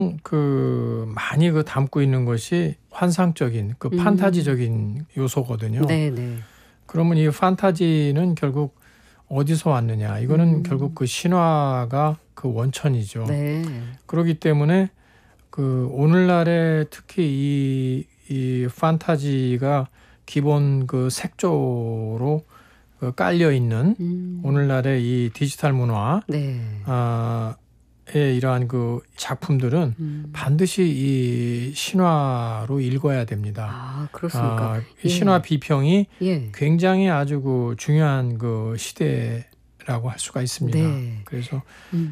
많이 담고 있는 것이 환상적인 판타지적인 요소거든요. 네네. 그러면 이 판타지는 결국 어디서 왔느냐? 이거는 결국 그 신화가 그 원천이죠. 네. 그렇기 때문에 오늘날에 특히 이 판타지가 기본 색조로 깔려 있는 오늘날의 이 디지털 문화, 네. 의 이러한 작품들은 반드시 이 신화로 읽어야 됩니다. 아, 그렇습니까? 이 신화 비평이 예. 굉장히 아주 중요한 시대라고 할 수가 있습니다. 네. 그래서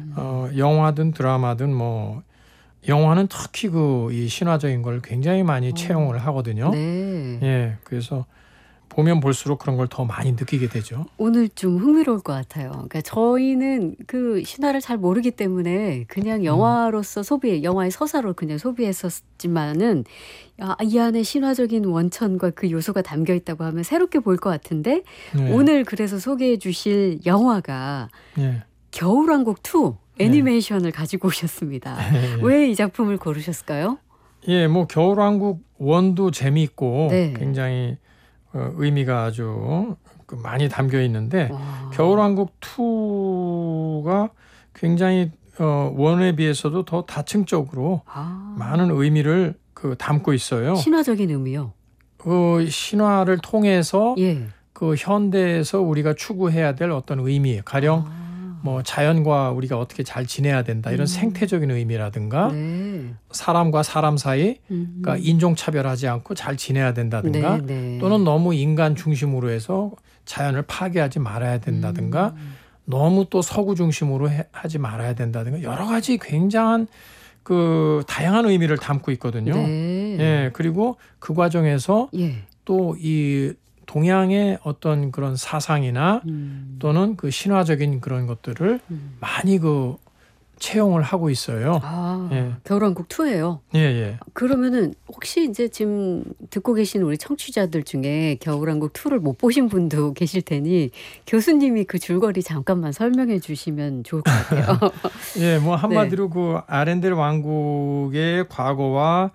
영화든 드라마든 영화는 특히 이 신화적인 걸 굉장히 많이 채용을 하거든요. 네. 예, 그래서 보면 볼수록 그런 걸 더 많이 느끼게 되죠. 오늘 좀 흥미로울 것 같아요. 그러니까 저희는 그 신화를 잘 모르기 때문에 그냥 영화로서 영화의 서사로 그냥 소비했었지만은 이 안에 신화적인 원천과 그 요소가 담겨 있다고 하면 새롭게 보일 것 같은데 네. 오늘 그래서 소개해 주실 영화가 예. 겨울왕국 2 애니메이션을 가지고 오셨습니다. 예. 왜 이 작품을 고르셨을까요? 예, 겨울왕국 1도 재미있고 네. 굉장히 의미가 아주 많이 담겨 있는데 와. 겨울왕국 2가 굉장히 1에 비해서도 더 다층적으로 많은 의미를 담고 있어요. 신화적인 의미요? 신화를 통해서 예. 현대에서 우리가 추구해야 될 어떤 의미, 가령 자연과 우리가 어떻게 잘 지내야 된다 이런 생태적인 의미라든가 네. 사람과 사람 사이 그러니까 인종차별하지 않고 잘 지내야 된다든가 네. 또는 너무 인간 중심으로 해서 자연을 파괴하지 말아야 된다든가 너무 또 서구 중심으로 하지 말아야 된다든가 여러 가지 굉장한 다양한 의미를 담고 있거든요. 네. 예, 그리고 그 과정에서 예. 또 이 동양의 어떤 그런 사상이나 또는 신화적인 그런 것들을 많이 채용을 하고 있어요. 예. 겨울왕국 2예요. 예, 예. 그러면은 혹시 이제 지금 듣고 계신 우리 청취자들 중에 겨울왕국 2를 못 보신 분도 계실 테니 교수님이 그 줄거리 잠깐만 설명해 주시면 좋을 것 같아요. 예, 한마디로 아렌델 왕국의 과거와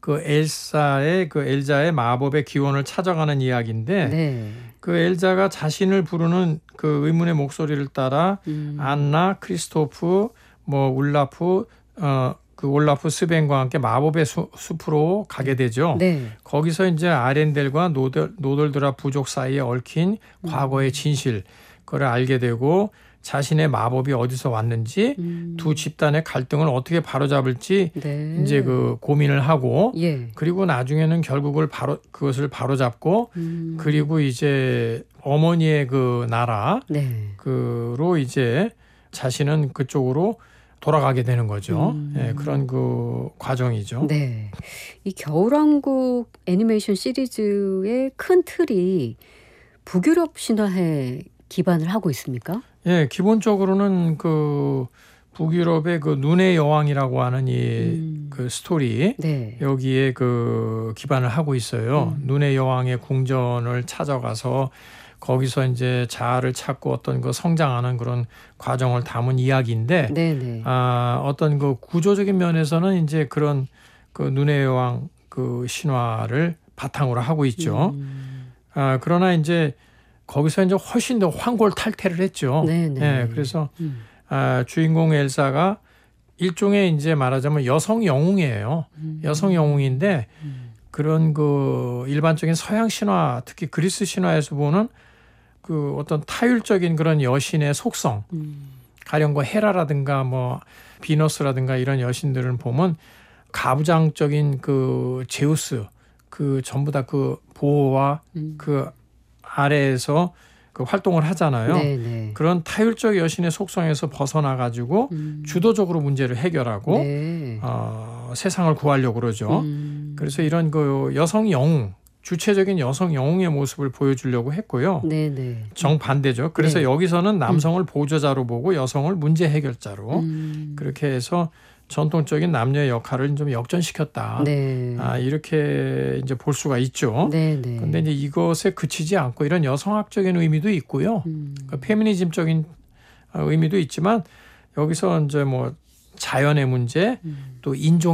엘자의 마법의 기원을 찾아가는 이야기인데 네. 엘자가 자신을 부르는 의문의 목소리를 따라 안나, 크리스토프, 울라프, 올라프 스벤과 함께 마법의 숲으로 가게 되죠. 네. 거기서 이제 아렌델과 노덜드라 부족 사이에 얽힌 과거의 진실 그걸 알게 되고 자신의 마법이 어디서 왔는지 두 집단의 갈등을 어떻게 바로잡을지 네. 이제 고민을 하고 예. 그리고 나중에는 결국을 그것을 바로잡고 그리고 이제 어머니의 나라 네. 로 이제 자신은 그쪽으로 돌아가게 되는 거죠. 예, 그런 과정이죠. 네. 이 겨울왕국 애니메이션 시리즈의 큰 틀이 북유럽 신화에 기반을 하고 있습니까? 예, 기본적으로는 북유럽의 눈의 여왕이라고 하는 이 스토리 네. 여기에 기반을 하고 있어요. 눈의 여왕의 궁전을 찾아가서 거기서 이제 자아를 찾고 어떤 성장하는 그런 과정을 담은 이야기인데, 네네. 어떤 구조적인 면에서는 이제 그런 눈의 여왕 신화를 바탕으로 하고 있죠. 그러나 이제 거기서 이제 훨씬 더 환골탈태를 했죠. 네네. 예, 그래서 주인공 엘사가 일종의 이제 말하자면 여성 영웅이에요. 여성 영웅인데 그런 일반적인 서양 신화, 특히 그리스 신화에서 보는 어떤 타율적인 그런 여신의 속성, 가령 헤라라든가 비너스라든가 이런 여신들을 보면 가부장적인 제우스, 전부 다 보호와 아래에서 활동을 하잖아요. 네네. 그런 타율적 여신의 속성에서 벗어나 가지고 주도적으로 문제를 해결하고 네. 세상을 구하려고 그러죠. 그래서 이런 여성 영웅, 주체적인 여성 영웅의 모습을 보여주려고 했고요. 네네. 정반대죠. 그래서 네. 여기서는 남성을 보조자로 보고 여성을 문제 해결자로 그렇게 해서 전통적인 남녀의 역할을 좀 역전시켰다. 네. 이렇게 이제 볼 수가 있죠. 네네. 그런데 이제 이것에 그치지 않고 이런 여성학적인 의미도 있고요. 페미니즘적인 의미도 있지만 여기서 이제 자연의 문제, 또 인종